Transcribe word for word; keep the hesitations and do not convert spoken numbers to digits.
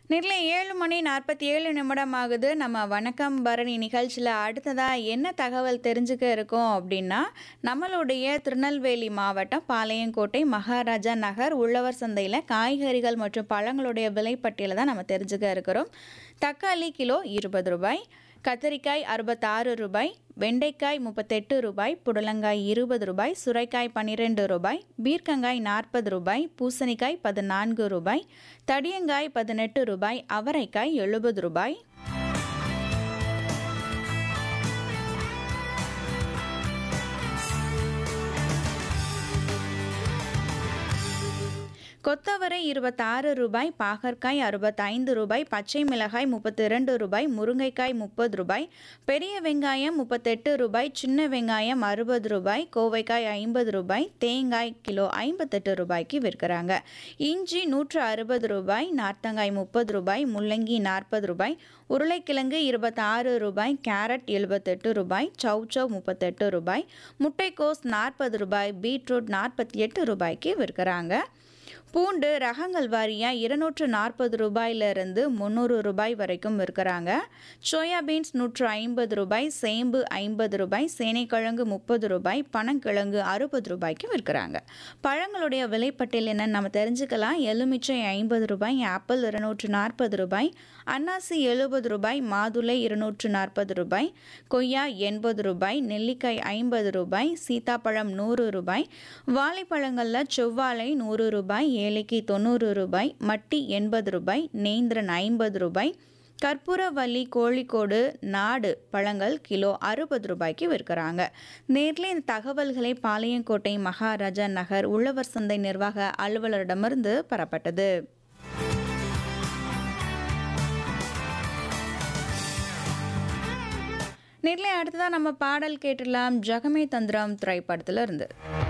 நேர்ல ஏழு மணி நாற்பத்தி ஏழு நிமிடம் ஆகுது. நம்ம வணக்கம் பரணி நிகழ்ச்சியில அடுத்ததா என்ன தகவல் தெரிஞ்சுக்க இருக்கோம் அப்படின்னா, நம்மளுடைய திருநெல்வேலி மாவட்டம் பாளையங்கோட்டை மகாராஜா நகர் உழவர் சந்தையில காய்கறிகள் மற்றும் பழங்களுடைய விலைப்பட்டியலை தான் நம்ம தெரிஞ்சுக்க இருக்கிறோம். தக்காளி கிலோ இருபது ரூபாய், கத்தரிக்காய் அறுபத்தாறு ரூபாய், வெண்டைக்காய் முப்பத்தெட்டு ரூபாய், புடலங்காய் இருபது ரூபாய், சுரைக்காய் பன்னிரெண்டு ரூபாய், பீர்க்கங்காய் நாற்பது ரூபாய், பூசணிக்காய் பதினான்கு ரூபாய், தடியங்காய் பதினெட்டு ரூபாய், அவரைக்காய் எழுபது ரூபாய். கொத்தவரை இருபத்தாறு ரூபாய், பாகற்காய் அறுபத்தைந்து ரூபாய், பச்சை மிளகாய் முப்பத்தி இரண்டு ரூபாய், முருங்கைக்காய் முப்பது ரூபாய், பெரிய வெங்காயம் முப்பத்தெட்டு ரூபாய், சின்ன வெங்காயம் அறுபது ரூபாய், கோவைக்காய் ஐம்பது ரூபாய், தேங்காய் கிலோ ஐம்பத்தெட்டு ரூபாய்க்கு விற்கிறாங்க. இஞ்சி நூற்று அறுபது ரூபாய், நார்த்தங்காய் முப்பது ரூபாய், முள்ளங்கி நாற்பது ரூபாய், உருளைக்கிழங்கு இருபத்தாறு ரூபாய், கேரட் எழுபத்தெட்டு ரூபாய், சௌச்சௌ முப்பத்தெட்டு ரூபாய், முட்டைக்கோஸ் நாற்பது ரூபாய், பீட்ரூட் நாற்பத்தி எட்டு ரூபாய்க்கு விற்கிறாங்க. பூண்டு ரகங்கள் வாரியாக இருநூற்று நாற்பது ரூபாயிலிருந்து முந்நூறு ரூபாய் வரைக்கும் விற்கிறாங்க. சோயாபீன்ஸ் நூற்று ஐம்பது ரூபாய், சேம்பு ஐம்பது ரூபாய், சேனைக்கிழங்கு முப்பது ரூபாய், பனங்கிழங்கு அறுபது ரூபாய்க்கு விற்கிறாங்க. பழங்களுடைய விலைப்பட்டியல் என்னன்னு நம்ம தெரிஞ்சுக்கலாம். எலுமிச்சை ஐம்பது ரூபாய், ஆப்பிள் இருநூற்று நாற்பது ரூபாய், அன்னாசி எழுபது ரூபாய், மாதுளை இருநூற்று நாற்பது ரூபாய், கொய்யா எண்பது ரூபாய், நெல்லிக்காய் ஐம்பது ரூபாய், சீத்தாப்பழம் நூறு ரூபாய், வாழைப்பழங்களில் செவ்வாழை நூறு ரூபாய், ஏலக்கி தொண்ணூறு ரூபாய், மட்டி எண்பது ரூபாய், நேந்திரன் ஐம்பது ரூபாய், கற்பூரவல்லி கோழிக்கோடு நாடு பழங்கள் கிலோ அறுபது ரூபாய்க்கு விற்கிறாங்க. நேரில் இந்த தகவல்களை பாளையங்கோட்டை மகாராஜா நகர் உழவர் சந்தை நிர்வாக அலுவலரிடமிருந்து பெறப்பட்டது. நேரில் அடுத்ததான் நம்ம பாடல் கேட்டுடலாம். ஜகமே தந்திரம் திரைப்படத்துல இருந்து.